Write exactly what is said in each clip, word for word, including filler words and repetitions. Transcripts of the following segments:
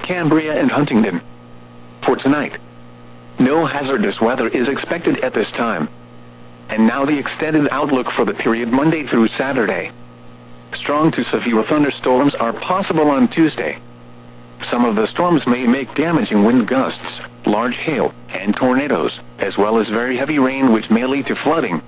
Cambria and Huntingdon. For tonight, no hazardous weather is expected at this time. And now the extended outlook for the period Monday through Saturday. Strong to severe thunderstorms are possible on Tuesday. Some of the storms may make damaging wind gusts, large hail, and tornadoes, as well as very heavy rain which may lead to flooding.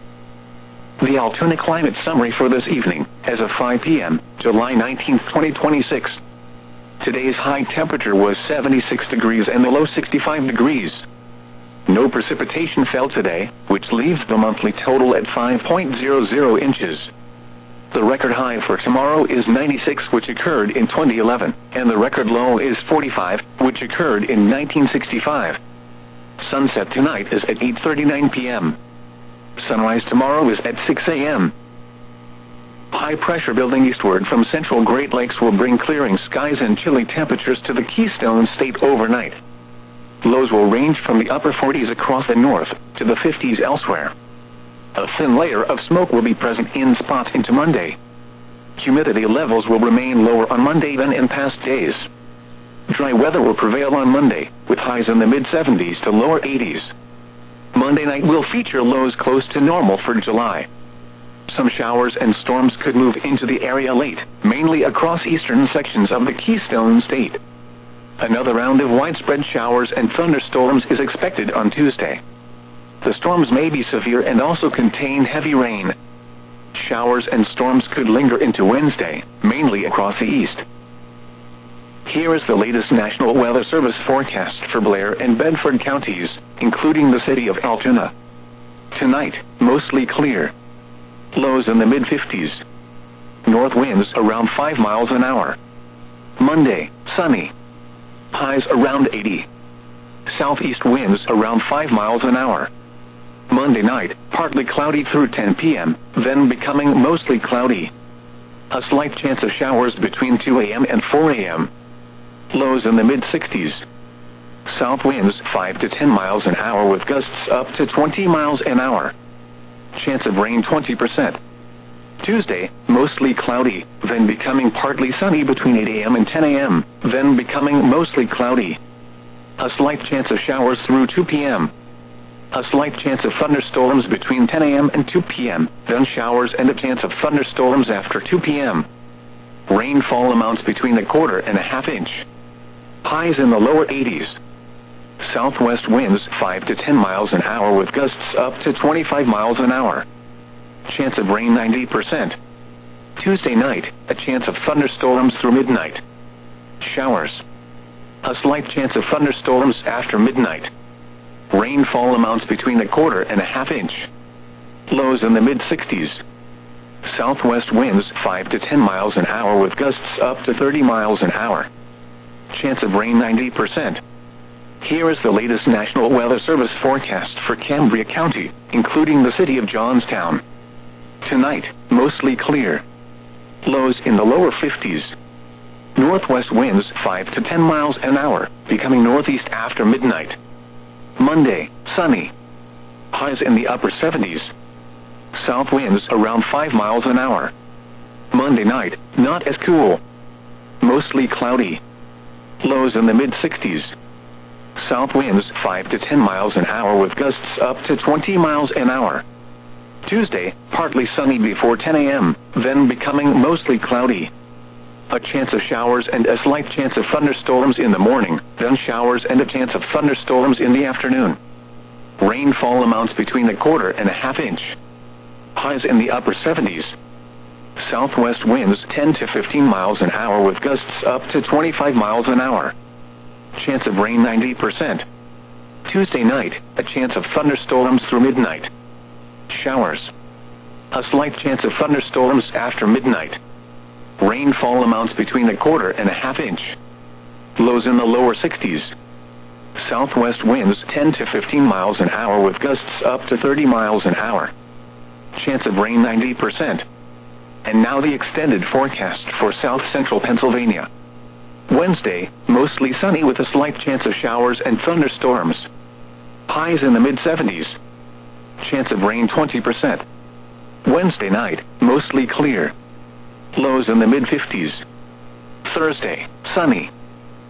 The Altoona climate summary for this evening, as of five p m, July nineteenth, twenty twenty-six. Today's high temperature was seventy-six degrees and the low sixty-five degrees. No precipitation fell today, which leaves the monthly total at five point zero zero inches. The record high for tomorrow is ninety-six, which occurred in twenty eleven, and the record low is forty-five, which occurred in nineteen sixty-five. Sunset tonight is at eight thirty-nine p m Sunrise tomorrow is at six a m High pressure building eastward from central Great Lakes will bring clearing skies and chilly temperatures to the Keystone State overnight. Lows will range from the upper forties across the north to the fifties elsewhere. A thin layer of smoke will be present in spots into Monday. Humidity levels will remain lower on Monday than in past days. Dry weather will prevail on Monday, with highs in the mid seventies to lower eighties. Monday night will feature lows close to normal for July. Some showers and storms could move into the area late, mainly across eastern sections of the Keystone State. Another round of widespread showers and thunderstorms is expected on Tuesday. The storms may be severe and also contain heavy rain. Showers and storms could linger into Wednesday, mainly across the east. Here is the latest National Weather Service forecast for Blair and Bedford counties, including the city of Altoona. Tonight, mostly clear. Lows in the mid fifties. North winds around five miles an hour. Monday, sunny. Highs around eighty. Southeast winds around five miles an hour. Monday night, partly cloudy through ten p m, then becoming mostly cloudy. A slight chance of showers between two a m and four a m Lows in the mid sixties. South winds five to ten miles an hour with gusts up to twenty miles an hour. Chance of rain twenty percent. Tuesday, mostly cloudy, then becoming partly sunny between eight a m and ten a m, then becoming mostly cloudy. A slight chance of showers through two p m A slight chance of thunderstorms between ten a m and two p m, then showers and a chance of thunderstorms after two p m Rainfall amounts between a quarter and a half inch. Highs in the lower eighties. Southwest winds five to ten miles an hour with gusts up to twenty-five miles an hour. Chance of rain ninety percent. Tuesday night, a chance of thunderstorms through midnight. Showers. A slight chance of thunderstorms after midnight. Rainfall amounts between a quarter and a half inch. Lows in the mid sixties. Southwest winds five to ten miles an hour with gusts up to thirty miles an hour. Chance of rain ninety percent. Here is the latest National Weather Service forecast for Cambria County, including the city of Johnstown. Tonight, mostly clear. Lows in the lower fifties. Northwest winds five to ten miles an hour, becoming northeast after midnight. Monday, sunny. Highs in the upper seventies. South winds around five miles an hour. Monday night, not as cool. Mostly cloudy. Lows in the mid sixties. South winds five to ten miles an hour with gusts up to twenty miles an hour. Tuesday, partly sunny before ten a m, then becoming mostly cloudy. A chance of showers and a slight chance of thunderstorms in the morning, then showers and a chance of thunderstorms in the afternoon. Rainfall amounts between a quarter and a half inch. Highs in the upper seventies. Southwest winds ten to fifteen miles an hour with gusts up to twenty-five miles an hour. Chance of rain ninety percent. Tuesday night, a chance of thunderstorms through midnight. Showers. A slight chance of thunderstorms after midnight. Rainfall amounts between a quarter and a half inch. Lows in the lower sixties. Southwest winds ten to fifteen miles an hour with gusts up to thirty miles an hour. Chance of rain ninety percent. And now the extended forecast for south central Pennsylvania. Wednesday, mostly sunny with a slight chance of showers and thunderstorms. Highs in the mid seventies. Chance of rain twenty percent. Wednesday night, mostly clear. Lows in the mid fifties. Thursday, sunny.